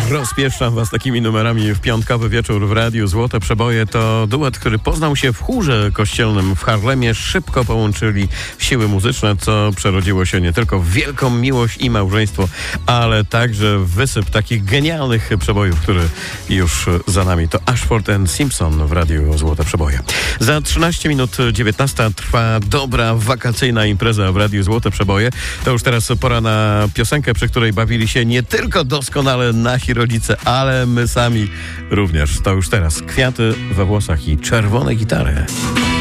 Rozpieszczam was takimi numerami w piątkowy wieczór w Radiu Złote Przeboje. To duet, który poznał się w chórze kościelnym w Harlemie. Szybko połączyli siły muzyczne, co przerodziło się nie tylko w wielką miłość i małżeństwo, ale także w wysyp takich genialnych przebojów, który już za nami. To Ashford and Simpson w Radiu Złote Przeboje. Za 13 minut 19 trwa dobra wakacyjna impreza w Radiu Złote Przeboje. To już teraz pora na piosenkę, przy której bawili się nie tylko doskonale nasi rodzice, ale my sami również. To już teraz Kwiaty we włosach i czerwone gitary.